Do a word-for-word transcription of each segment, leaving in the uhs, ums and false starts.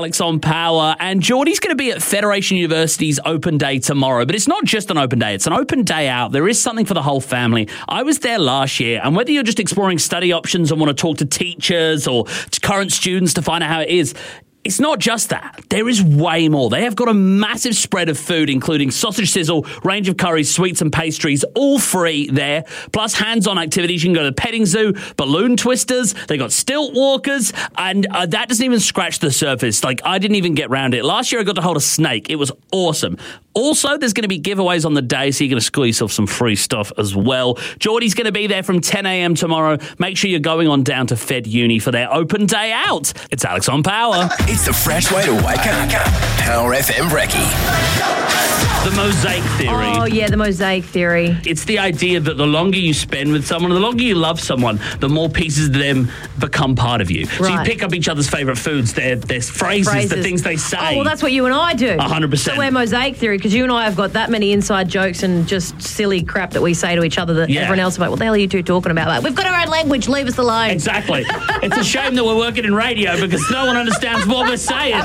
Alex on Power, and Geordie's going to be at Federation University's open day tomorrow, but it's not just an open day, it's an open day out. There is something for the whole family. I was there last year, and whether you're just exploring study options and want to talk to teachers or to current students to find out how it is, it's not just that. There is way more. They have got a massive spread of food, including sausage sizzle, range of curries, sweets and pastries, all free there. Plus hands-on activities. You can go to the petting zoo, balloon twisters. They got stilt walkers, and uh, that doesn't even scratch the surface. Like, I didn't even get round it. Last year I got to hold a snake. It was awesome. Also, there's going to be giveaways on the day, so you're going to score yourself some free stuff as well. Geordie's going to be there from ten a.m. tomorrow. Make sure you're going on down to Fed Uni for their open day out. It's Alex on Power. It's the fresh way to wake up. Power F M Brekkie. The mosaic theory. Oh, yeah, the mosaic theory. It's the idea that the longer you spend with someone, the longer you love someone, the more pieces of them become part of you. Right. So you pick up each other's favourite foods, their, their phrases, phrases, the things they say. Oh, well, that's what you and I do. one hundred percent. So we're mosaic theory, because you and I have got that many inside jokes and just silly crap that we say to each other that yeah. everyone else is like, what the hell are you two talking about? Like, we've got our own language, leave us alone. Exactly. It's a shame that we're working in radio because no one understands what we're saying.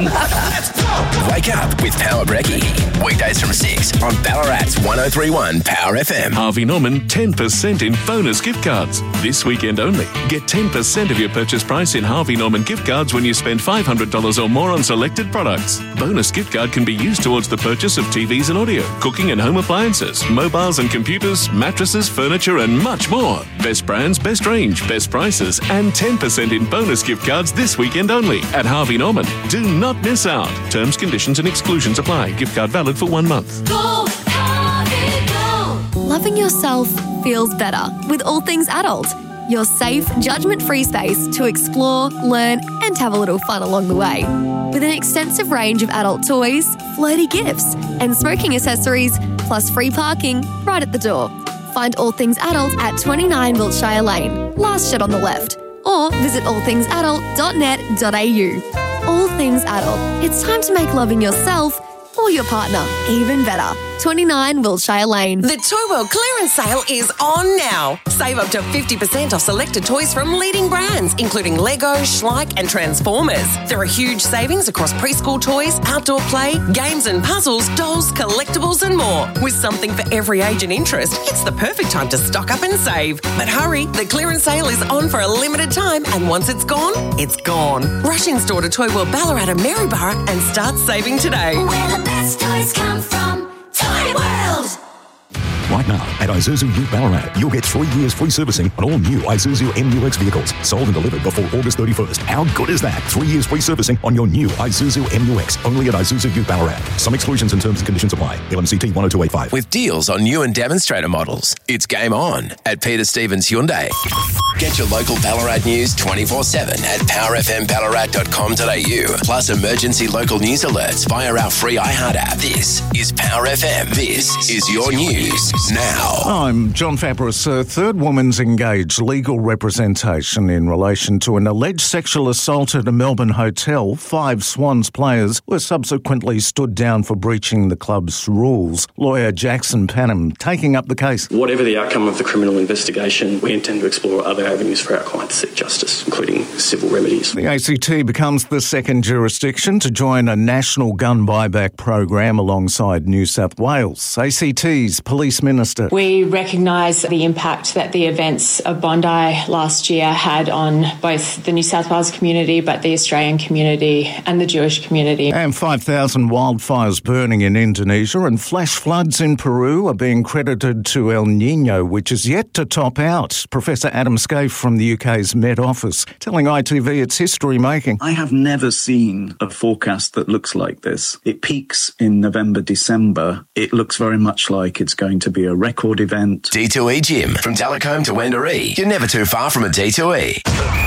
Wake up with Power Brekkie. Weekdays from six on Ballarat's one oh three point one Power F M. Harvey Norman, ten percent in bonus gift cards. This weekend only. Get ten percent of your purchase price in Harvey Norman gift cards when you spend five hundred dollars or more on selected products. Bonus gift card can be used towards the purchase of T Vs and audio, cooking and home appliances, mobiles and computers, mattresses, furniture and much more. Best brands, best range, best prices and ten percent in bonus gift cards this weekend only at Harvey Norman. Do not miss out. Terms, conditions and exclusions apply. Gift card valid for one month. Go, Harvey, go. Loving yourself feels better with All Things Adult. Your safe, judgment-free space to explore, learn and have a little fun along the way. With an extensive range of adult toys, flirty gifts and smoking accessories, plus free parking right at the door. Find All Things Adult at twenty-nine Wiltshire Lane, last shed on the left, or visit all things adult dot net dot a u. All Things Adult. It's time to make loving yourself or your partner even better. twenty-nine Wiltshire Lane. The Toy World clearance sale is on now. Save up to fifty percent off selected toys from leading brands, including Lego, Schleich and Transformers. There are huge savings across preschool toys, outdoor play, games and puzzles, dolls, collectibles and more. With something for every age and interest, it's the perfect time to stock up and save. But hurry, the clearance sale is on for a limited time and once it's gone, it's gone. Rush in store to Toy World Ballarat and Maryborough and start saving today. Where the best toys come from. Toy World! Right now, at Isuzu Ute Ballarat, you'll get three years free servicing on all new Isuzu M U X vehicles, sold and delivered before August thirty-first. How good is that? Three years free servicing on your new Isuzu M U X, only at Isuzu Ute Ballarat. Some exclusions and terms and conditions apply. L M C T one oh two eight five. With deals on new and demonstrator models, it's game on at Peter Stevens Hyundai. Get your local Ballarat news twenty-four seven at power f m ballarat dot com dot a u. Plus emergency local news alerts via our free iHeart app. This is Power F M. This is your news now. I'm John Fabris. A third woman's engaged legal representation in relation to an alleged sexual assault at a Melbourne hotel. Five Swans players were subsequently stood down for breaching the club's rules. Lawyer Jackson Panham taking up the case. Whatever the outcome of the criminal investigation, we intend to explore other avenues for our client to seek justice, including civil remedies. The A C T becomes the second jurisdiction to join a national gun buyback program alongside New South Wales. A C T's Police Minister. We recognise the impact that the events of Bondi last year had on both the New South Wales community, but the Australian community and the Jewish community. And five thousand wildfires burning in Indonesia and flash floods in Peru are being credited to El Niño, which is yet to top out. Professor Adam Scaife from the U K's Met Office telling I T V it's history-making. I have never seen a forecast that looks like this. It peaks in November, December. It looks very much like it's going to be a record event. D two E Gym. From Delacombe to Wendouree. You're never too far from a D two E.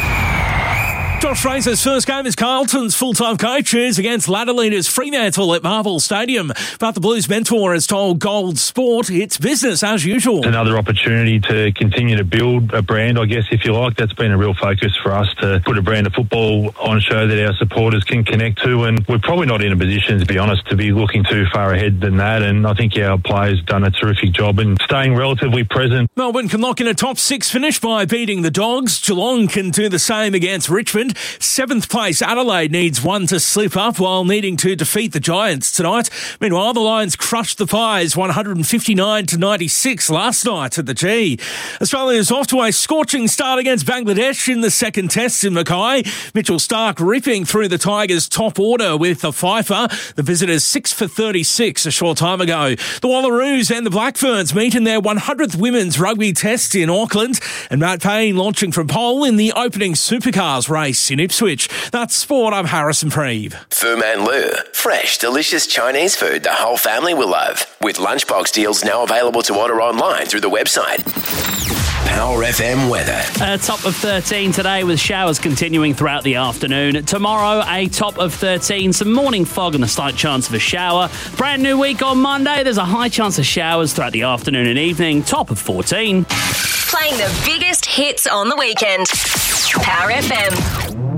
Josh Fraser's first game as Carlton's full-time coach is against ladder leaders Fremantle at Marvel Stadium. But the Blues mentor has told Gold Sport it's business as usual. Another opportunity to continue to build a brand, I guess, if you like. That's been a real focus for us to put a brand of football on show that our supporters can connect to. And we're probably not in a position, to be honest, to be looking too far ahead than that. And I think our players have done a terrific job in staying relatively present. Melbourne can lock in a top six finish by beating the Dogs. Geelong can do the same against Richmond. weekend. Seventh place Adelaide needs one to slip up while needing to defeat the Giants tonight. Meanwhile, the Lions crushed the Pies one fifty-nine to ninety-six last night at the G. Australia is off to a scorching start against Bangladesh in the second test in Mackay. Mitchell Starc ripping through the Tigers' top order with a fifer. The visitors six for thirty-six a short time ago. The Wallaroos and the Black Ferns meet in their one hundredth women's rugby test in Auckland, and Matt Payne launching from pole in the opening supercars race in Ipswich. That's sport. I'm Harrison Preeve. Fu Man Lu, fresh, delicious Chinese food the whole family will love. With lunchbox deals now available to order online through the website. Power F M weather. A top of thirteen today with showers continuing throughout the afternoon. Tomorrow, a top of thirteen, some morning fog and a slight chance of a shower. Brand new week on Monday, there's a high chance of showers throughout the afternoon and evening. Top of fourteen. Playing the biggest hits on the weekend. Power F M.